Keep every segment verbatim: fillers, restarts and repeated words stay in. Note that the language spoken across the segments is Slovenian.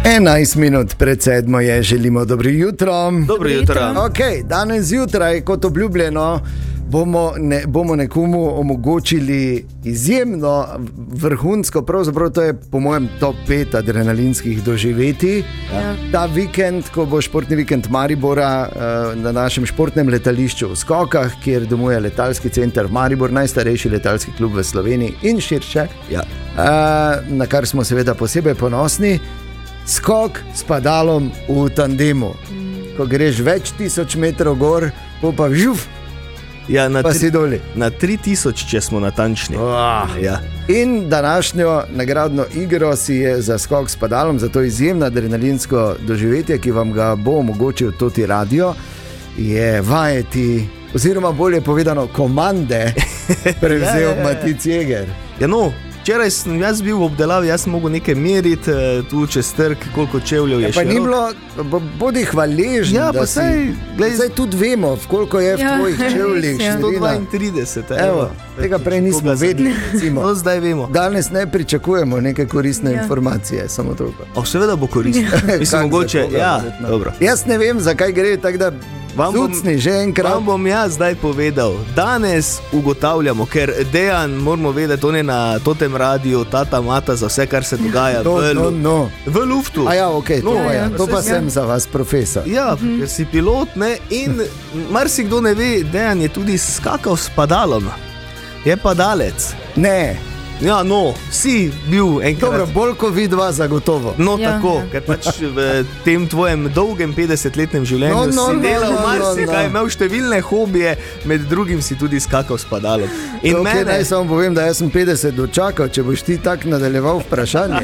enajst minut pred sedmo je, želimo dobro jutro. Dobro jutro. Okay, danes zjutraj, kot obljubljeno, bomo, ne, bomo nekomu omogočili izjemno vrhunsko, pravzaprav to je po mojem top pet adrenalinskih doživetij. Ja. Ta vikend, ko bo športni vikend Maribora na našem športnem letališču v Skokah, kjer domuje letalski center Maribor, najstarejši letalski klub v Sloveniji in širše, ja. Na kar smo seveda posebej ponosni. Skok s padalom v tandemu, ko greš več tisoč metrov gor, pa žuf, ja, na pa tri, si doli. Na tri tisoč, če smo natančni. Oh. Ja. In današnjo nagradno igro si je za skok s padalom, za to izjemno adrenalinsko doživetje, ki vam ga bo omogočil Toti Radio, je vajeti, oziroma bolje povedano, komande prevzel ja, ja, ja. Matic Jeger. Ja, no. Včeraj sem jaz bil v obdelavi, jaz sem mogel nekaj meriti, tu čez trg, koliko čevljev je ja, pa še. Ni bilo, bodi hvaležen, ja, da saj, si, gled, zdaj tudi vemo, koliko je v ja, tvojih čevljih. sto dvaintrideset, evo, tega prej nismo vedeli. No, zdaj vemo. Danes ne pričakujemo neke koristne ja. informacije, samo toliko. O, seveda bo koristno. Mislim, mogoče, ja, dobro. Jaz ne vem, zakaj gre, tako da Vam bom, Zucni, že enkrat. Vam bom jaz zdaj povedal. Danes ugotavljamo, ker Dejan, moramo vedeti, on je na Totem radiju, tata mata za vse, kar se dogaja no, v, no, no. v luftu. A ja, ok, to, no, ja, ja. to pa ja. sem za vas profesor. Ja, mm-hmm. ker si pilot, ne, in marsikdo ne ve, Dejan je tudi skakal s padalom. Je padalec. Ne. Ja, no, si bil enkrat. Dobro, bolj ko vidva zagotovo. No, ja, tako, ja. ker pač v tem tvojem dolgem petdesetletnem življenju no, no, si delal no, no, marsikaj, no. imel številne hobije, med drugim si tudi skakal s padalom. In okay, mene... naj samo povem, da jaz sem petdeset dočakal, če boš ti tak nadaljeval vprašanje.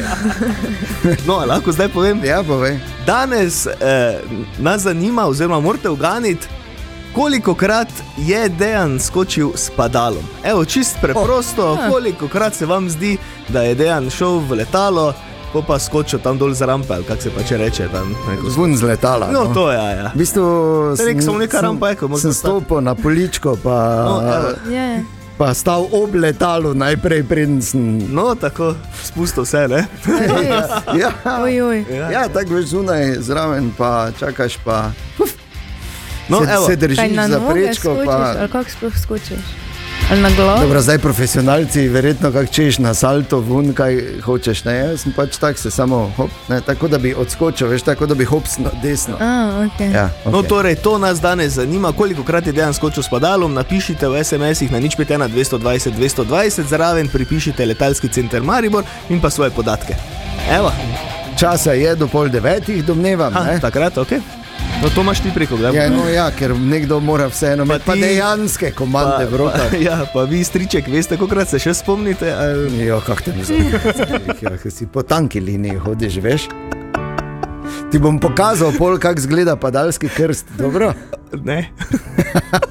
No, lahko zdaj povem. Ja, povej. Danes eh, nas zanima, oziroma morate uganiti, kolikokrat je Dejan skočil s padalom. Evo, čist preprosto, oh. kolikokrat se vam zdi, da je Dejan šel v letalo, ko pa skočil tam dol z rampe, ali kak se pa če reče tam. Zvon z letala. No, no, to je, ja. V bistvu sem, rampa, eko, sem stopil na poličko, pa... No, yeah. Pa stal ob letalu najprej, preden sem... No, tako, spustil vse, ne? ja, oj, oj. ja. ja tako veš zunaj zraven, pa čakaš, pa... Uf. No, se, se držiš za prečko, pa... Ali kako sploh skočiš? Ali na glavo? Dobro, zdaj profesionalci, verjetno kak češ na salto vun, kaj hočeš, ne? Jaz sem pač tak se samo, hop, ne, tako da bi odskočil, veš, tako da bi hopsno, desno. A, ok. Ja, okay. No, torej, to nas danes zanima, kolikokrat je Dejan skočil s padalom, napišite v es em esih na nič pet ena dvesto dvajset dvesto dvajset, zraven pripišite letalski center Maribor in pa svoje podatke. Evo. Časa je do pol devetih, domnevam, ha, ne? Takrat, ok. No, to imaš ti preko, gledam. Ja, no ja, ker nekdo mora vseeno imeti pa, ti... pa dejanske komande v rokah. Ja, pa vi, striček, veste, kolikokrat se še spomnite? Ali... Jo, kak te ne znam. Ja, si po tanki liniji hodiš, veš? Ti bom pokazal pol, kak zgleda padalski krst, dobro? Ne.